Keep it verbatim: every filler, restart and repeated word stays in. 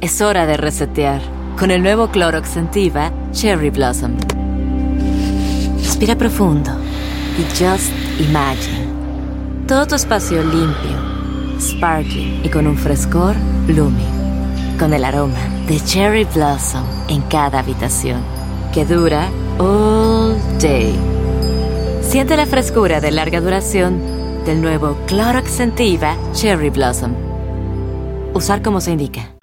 Es hora de resetear con el nuevo Clorox Scentiva Cherry Blossom. Respira profundo y just imagine. Todo tu espacio limpio, sparkling y con un frescor blooming. Con el aroma de Cherry Blossom en cada habitación, que dura all day. Siente la frescura de larga duración del nuevo Clorox Scentiva Cherry Blossom. Usar como se indica.